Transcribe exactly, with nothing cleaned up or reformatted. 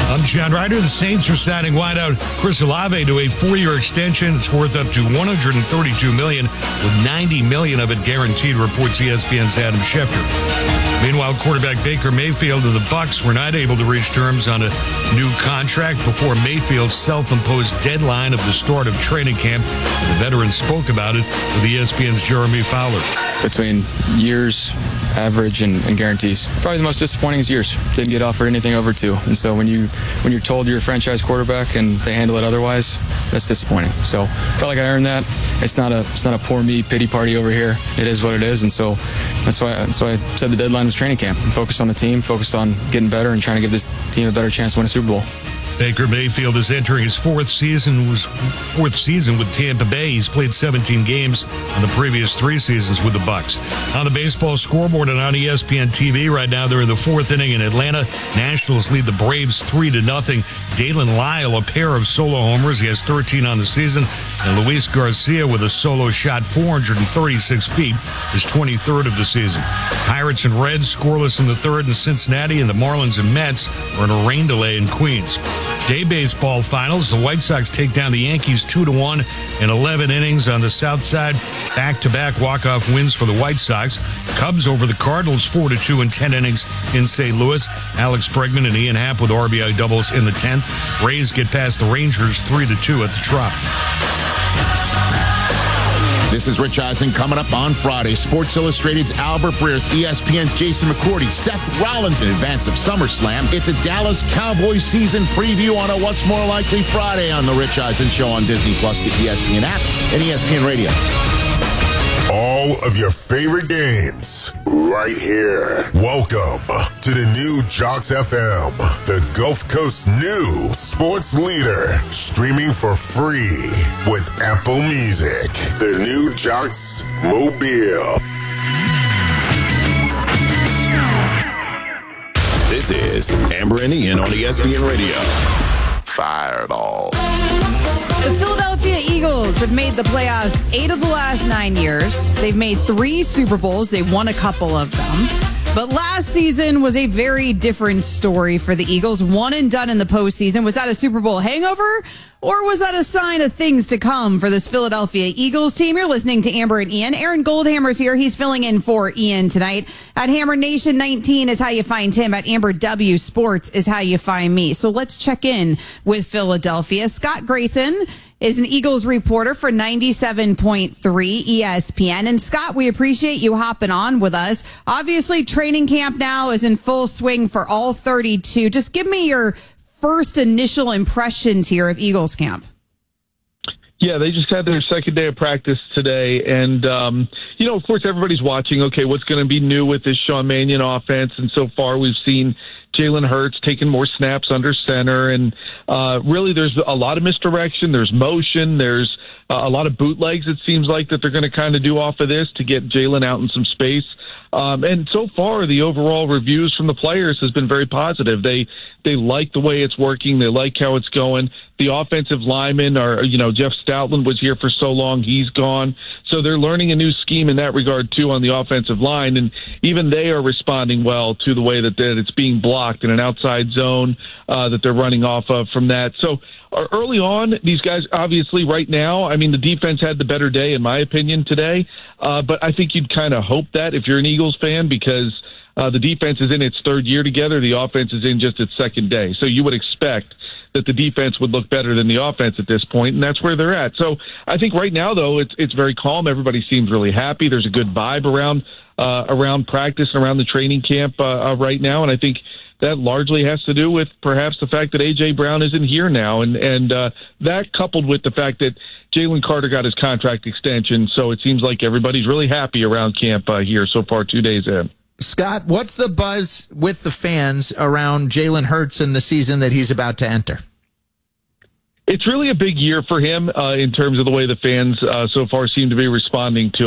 I'm John Ryder. The Saints are signing wideout Chris Olave to a four-year extension. It's worth up to one hundred thirty-two million dollars, with ninety million dollars of it guaranteed, reports E S P N's Adam Schefter. Meanwhile, quarterback Baker Mayfield of the Bucs were not able to reach terms on a new contract before Mayfield's self-imposed deadline of the start of training camp. The veteran spoke about it with E S P N's Jeremy Fowler. Between years, average, and, and guarantees, probably the most disappointing is years. Didn't get offered anything over two, and so when you when you're told you're a franchise quarterback and they handle it otherwise, that's disappointing. So felt like I earned that. It's not a it's not a poor me pity party over here. It is what it is, and so that's why that's why I said the deadline was training camp. And focus on the team, focus on getting better, and trying to give this team a better chance to win a Super Bowl. Baker Mayfield is entering his fourth season was fourth season with Tampa Bay. He's played seventeen games on the previous three seasons with the Bucs. On the baseball scoreboard and on E S P N T V right now, they're in the fourth inning in Atlanta. Nationals lead the Braves three to nothing. Dalen Lyle, a pair of solo homers. He has thirteen on the season. And Luis Garcia with a solo shot, four hundred thirty-six feet, his twenty-third of the season. Pirates and Reds scoreless in the third in Cincinnati, and the Marlins and Mets are in a rain delay in Queens. Day baseball finals. The White Sox take down the Yankees two to one in eleven innings on the South Side. Back-to-back walk-off wins for the White Sox. Cubs over the Cardinals four to two in ten innings in Saint Louis. Alex Bregman and Ian Happ with R B I doubles in the tenth. Rays get past the Rangers three to two at the Trop. This is Rich Eisen coming up on Friday. Sports Illustrated's Albert Breer, E S P N's Jason McCourty, Seth Rollins in advance of SummerSlam. It's a Dallas Cowboys season preview on a What's More Likely Friday on the Rich Eisen Show on Disney Plus, the E S P N app, and E S P N Radio. All of your favorite games right here. Welcome to the new Jocks F M, the Gulf Coast new sports leader, streaming for free with Apple Music. The new Jocks Mobile. This is Amber and Ian on E S P N Radio. Fireball. The Philadelphia Eagles have made the playoffs eight of the last nine years. They've made three Super Bowls. They've won a couple of them. But last season was a very different story for the Eagles. One and done in the postseason. Was that a Super Bowl hangover? Or was that a sign of things to come for this Philadelphia Eagles team? You're listening to Amber and Ian. Aaron Goldhammer's here. He's filling in for Ian tonight. At Hammer Nation nineteen is how you find him. At Amber W Sports is how you find me. So let's check in with Philadelphia. Scott Grayson is an Eagles reporter for ninety-seven point three E S P N. And Scott, we appreciate you hopping on with us. Obviously, training camp now is in full swing for all thirty-two. Just give me your first initial impressions here of Eagles camp. Yeah, they just had their second day of practice today. And, um, you know, of course, everybody's watching, okay, what's going to be new with this Sean Mannion offense? And so far we've seen Jalen Hurts taking more snaps under center. And uh, really there's a lot of misdirection. There's motion. There's uh, a lot of bootlegs, it seems like, that they're going to kind of do off of this to get Jalen out in some space. Um, and so far, the overall reviews from the players has been very positive. They they like the way it's working. They like how it's going. The offensive linemen are, you know, Jeff Stoutland was here for so long. He's gone. So they're learning a new scheme in that regard, too, on the offensive line. And even they are responding well to the way that, that it's being blocked in an outside zone uh, that they're running off of from that. So uh, early on, these guys, obviously, right now, I mean, the defense had the better day, in my opinion, today. Uh, but I think you'd kind of hope that if you're an Eagles fan, because uh, the defense is in its third year together. The offense is in just its second day. So you would expect that the defense would look better than the offense at this point, and that's where they're at. So I think right now, though, it's it's very calm. Everybody seems really happy. There's a good vibe around uh, around practice and around the training camp uh, uh, right now, and I think that largely has to do with perhaps the fact that A J. Brown isn't here now, and and uh, that coupled with the fact that Jalen Carter got his contract extension, so it seems like everybody's really happy around camp uh, here so far, two days in. Scott, what's the buzz with the fans around Jalen Hurts and the season that he's about to enter? It's really a big year for him uh, in terms of the way the fans uh, so far seem to be responding to